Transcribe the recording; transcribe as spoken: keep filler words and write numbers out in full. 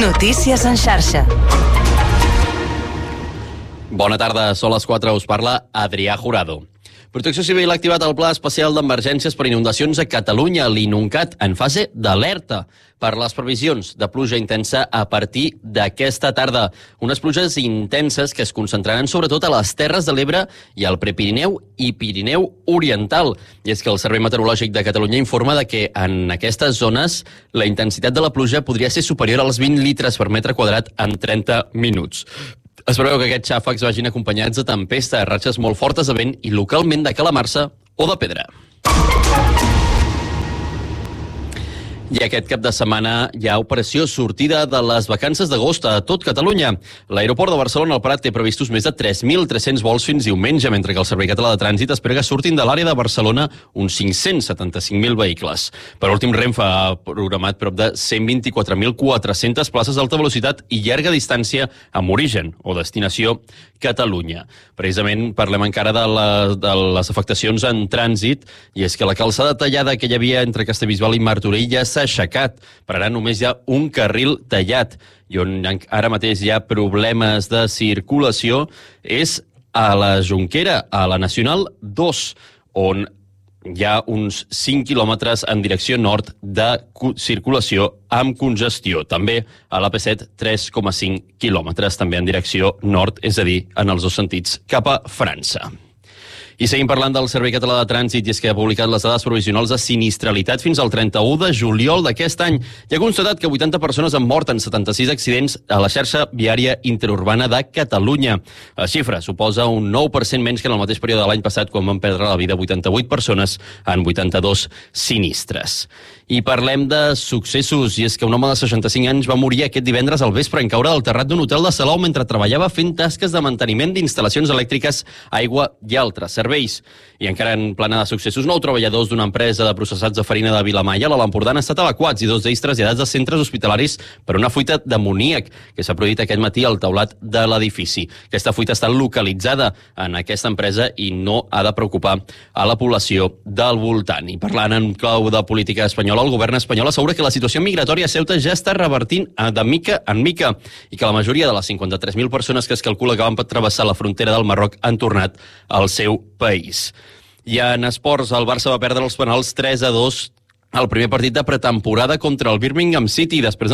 Notícies en xarxa. Bona tarda, són les quatre, us parla Adrià Jurado. Protecció Civil ha activat el Pla Especial d'Emergències per Inundacions a Catalunya, l'INUNCAT, en fase d'alerta per les previsions de pluja intensa a partir d'aquesta tarda. Unes pluges intenses que es concentraran sobretot a les Terres de l'Ebre i al Prepirineu i Pirineu Oriental. I és que el Servei Meteorològic de Catalunya informa de que en aquestes zones la intensitat de la pluja podria ser superior als vint litres per metre quadrat en trenta minuts. Es preveu que aquests xàfecs vagin acompanyats de tempesta, ratxes molt fortes de vent i localment de calamarsa o de pedra. I aquest cap de setmana hi ha operació sortida de les vacances d'agost a tot Catalunya. L'aeroport de Barcelona al Prat té previstos més de tres mil tres-cents vols fins diumenge, mentre que el Servei Català de Trànsit espera que surtin de l'àrea de Barcelona uns cinc-cents setanta-cinc mil vehicles. Per últim, Renfe ha programat prop de cent vint-i-quatre mil quatre-centes places d'alta velocitat i llarga distància amb origen o destinació Catalunya. Precisament parlem encara de, la, de les afectacions en trànsit, i és que la calçada tallada que hi havia entre Castellbisbal i Martorell ja s'ha aixecat, per ara només hi ha un carril tallat, i on ara mateix hi ha problemes de circulació és a la Jonquera, a la Nacional dos, on hi ha uns cinc quilòmetres en direcció nord de circulació amb congestió. També a l'A P set, tres coma cinc quilòmetres, també en direcció nord, és a dir, en els dos sentits cap a França. I seguim parlant del Servei Català de Trànsit, i és que ha publicat les dades provisionals de sinistralitat fins al trenta-u de juliol d'aquest any. I ha constatat que vuitanta persones han mort en setanta-sis accidents a la xarxa viària interurbana de Catalunya. La xifra suposa un nou per cent menys que en el mateix període de l'any passat, quan van perdre la vida vuitanta-vuit persones en vuitanta-dos sinistres. I parlem de successos, i és que un home de seixanta-cinc anys va morir aquest divendres al vespre en caure del terrat d'un hotel de Salou mentre treballava fent tasques de manteniment d'instal·lacions elèctriques, aigua i altres serveis. I encara en plana de successos, nou treballadors d'una empresa de processats de farina de Vilamalla, a l'Alt Empordà, han estat evacuats i dos d'ells traslladats a centres hospitalaris per una fuita d'amoníac que s'ha produït aquest matí al teulat de l'edifici. Aquesta fuita està localitzada en aquesta empresa i no ha de preocupar a la població del voltant. I parlant en clau de política espanyola, el govern espanyol assegura que la situació migratòria a Ceuta ja està revertint de mica en mica i que la majoria de les cinquanta-tres mil persones que es calcula que van travessar la frontera del Marroc han tornat al seu país. I en esports, el Barça va perdre els penals tres a dos al primer partit de pretemporada contra el Birmingham City, després